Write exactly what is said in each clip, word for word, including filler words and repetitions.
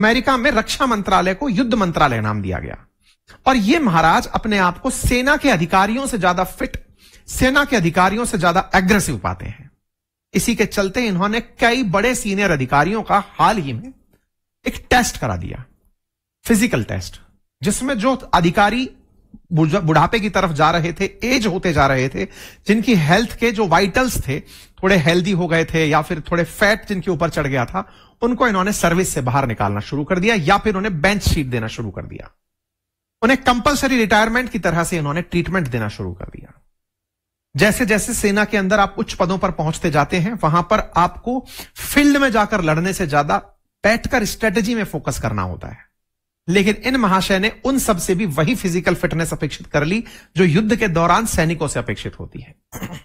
America में रक्षा मंत्रालय को युद्ध मंत्रालय नाम दिया गया और ये महाराज अपने आप को सेना के अधिकारियों से ज्यादा फिट, सेना के अधिकारियों से ज्यादा एग्रेसिव पाते हैं। इसी के चलते इन्होंने कई बड़े सीनियर अधिकारियों का हाल ही में एक टेस्ट करा दिया, फिजिकल टेस्ट, जिसमें जो अधिकारी बुढ़ापे की तरफ जा रहे थे, एज होते जा रहे थे, जिनकी हेल्थ के जो वाइटल्स थे थोड़े हेल्दी हो गए थे या फिर थोड़े फैट जिनके ऊपर चढ़ गया था, उनको इन्होंने सर्विस से बाहर निकालना शुरू कर दिया या फिर उन्हें बेंच शीट देना शुरू कर दिया। उन्हें कंपलसरी रिटायरमेंट की तरह से इन्होंने ट्रीटमेंट देना शुरू कर दिया। जैसे जैसे सेना के अंदर आप उच्च पदों पर पहुंचते जाते हैं, वहां पर आपको फील्ड में जाकर लड़ने से ज्यादा बैठकर स्ट्रेटेजी में फोकस करना होता है। लेकिन इन महाशय ने उन सब से भी वही फिजिकल फिटनेस अपेक्षित कर ली जो युद्ध के दौरान सैनिकों से अपेक्षित होती है।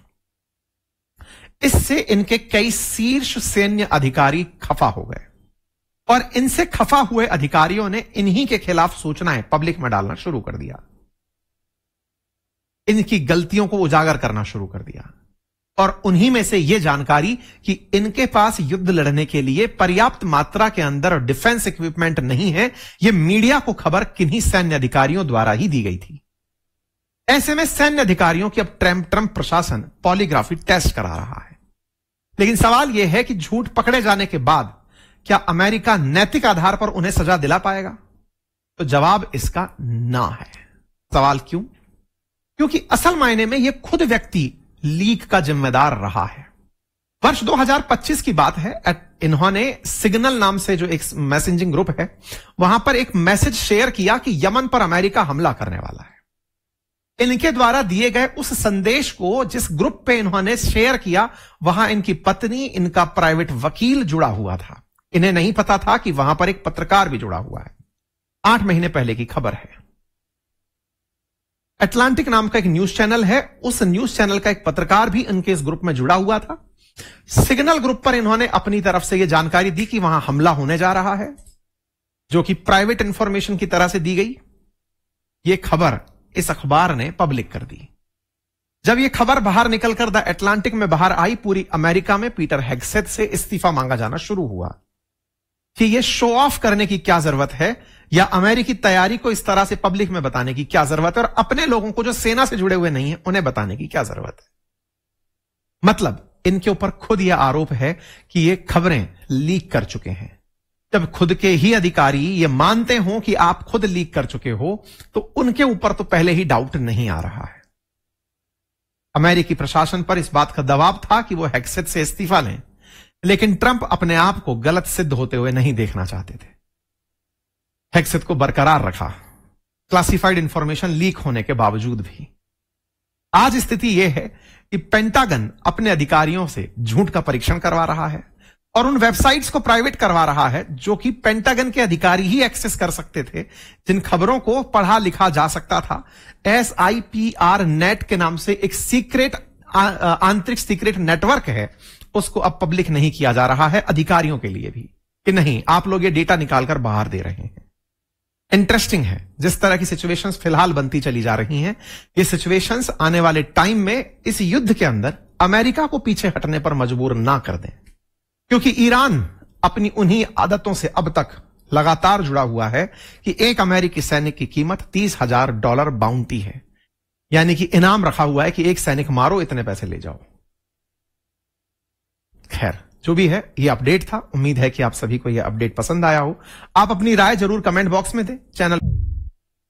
इससे इनके कई शीर्ष सैन्य अधिकारी खफा हो गए और इनसे खफा हुए अधिकारियों ने इन्हीं के खिलाफ सूचनाएं पब्लिक में डालना शुरू कर दिया, इनकी गलतियों को उजागर करना शुरू कर दिया और उन्हीं में से यह जानकारी कि इनके पास युद्ध लड़ने के लिए पर्याप्त मात्रा के अंदर डिफेंस इक्विपमेंट नहीं है, यह मीडिया को खबर किन्हीं सैन्य अधिकारियों द्वारा ही दी गई थी। ऐसे में सैन्य अधिकारियों की अब ट्रंप ट्रंप प्रशासन पॉलीग्राफी टेस्ट करा रहा है। लेकिन सवाल यह है कि झूठ पकड़े जाने के बाद क्या अमेरिका नैतिक आधार पर उन्हें सजा दिला पाएगा? तो जवाब इसका ना है। सवाल क्यों? क्योंकि असल मायने में यह खुद व्यक्ति लीक का जिम्मेदार रहा है। वर्ष दो हज़ार पच्चीस की बात है, इन्होंने सिग्नल नाम से जो एक मैसेजिंग ग्रुप है, वहां पर एक मैसेज शेयर किया कि यमन पर अमेरिका हमला करने वाला है। इनके द्वारा दिए गए उस संदेश को जिस ग्रुप पे इन्होंने शेयर किया, वहां इनकी पत्नी, इनका प्राइवेट वकील जुड़ा हुआ था। इन्हें नहीं पता था कि वहां पर एक पत्रकार भी जुड़ा हुआ है। आठ महीने पहले की खबर है। अटलांटिक नाम का एक न्यूज चैनल है, उस न्यूज चैनल का एक पत्रकार भी इनके इस ग्रुप में जुड़ा हुआ था। सिग्नल ग्रुप पर इन्होंने अपनी तरफ से यह जानकारी दी कि वहां हमला होने जा रहा है, जो कि प्राइवेट इंफॉर्मेशन की तरह से दी गई। यह खबर इस अखबार ने पब्लिक कर दी। जब यह खबर बाहर निकलकर द अटलांटिक में बाहर आई, पूरी अमेरिका में पीटर हेग्सेथ से इस्तीफा मांगा जाना शुरू हुआ कि यह शो ऑफ करने की क्या जरूरत है या अमेरिकी तैयारी को इस तरह से पब्लिक में बताने की क्या जरूरत है और अपने लोगों को जो सेना से जुड़े हुए नहीं है उन्हें बताने की क्या जरूरत है। मतलब इनके ऊपर खुद यह आरोप है कि ये खबरें लीक कर चुके हैं। जब खुद के ही अधिकारी ये मानते हो कि आप खुद लीक कर चुके हो, तो उनके ऊपर तो पहले ही डाउट नहीं आ रहा है। अमेरिकी प्रशासन पर इस बात का दबाव था कि वो हेग्सेथ से इस्तीफा लें, लेकिन ट्रंप अपने आप को गलत सिद्ध होते हुए नहीं देखना चाहते थे। हेग्सेथ को बरकरार रखा, क्लासिफाइड इंफॉर्मेशन लीक होने के बावजूद भी। आज स्थिति यह है कि पेंटागन अपने अधिकारियों से झूठ का परीक्षण करवा रहा है और उन वेबसाइट्स को प्राइवेट करवा रहा है जो कि पेंटागन के अधिकारी ही एक्सेस कर सकते थे, जिन खबरों को पढ़ा लिखा जा सकता था। S I P R net के नाम से एक सीक्रेट आंतरिक सीक्रेट नेटवर्क है, उसको अब पब्लिक नहीं किया जा रहा है अधिकारियों के लिए भी कि नहीं, आप लोग ये डेटा निकालकर बाहर दे रहे हैं। इंटरेस्टिंग है जिस तरह की सिचुएशंस फिलहाल बनती चली जा रही हैं। ये सिचुएशंस आने वाले टाइम में इस युद्ध के अंदर अमेरिका को पीछे हटने पर मजबूर ना कर दें, क्योंकि ईरान अपनी उन्हीं आदतों से अब तक लगातार जुड़ा हुआ है कि एक अमेरिकी सैनिक की कीमत तीस हजार डॉलर बाउंटी है, यानी कि इनाम रखा हुआ है कि एक सैनिक मारो इतने पैसे ले जाओ। खैर, जो भी है, ये अपडेट था। उम्मीद है कि आप सभी को यह अपडेट पसंद आया हो। आप अपनी राय जरूर कमेंट बॉक्स में दें। चैनल